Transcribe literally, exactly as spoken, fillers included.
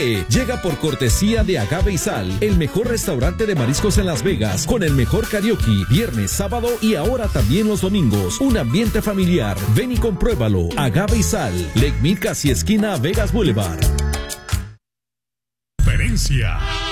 Llega por cortesía de Agave y Sal, el mejor restaurante de mariscos en Las Vegas, con el mejor karaoke, viernes, sábado y ahora también los domingos. Un ambiente familiar. Ven y compruébalo. Agave y Sal, Lake Mead, casi esquina Vegas Boulevard. Conferencia.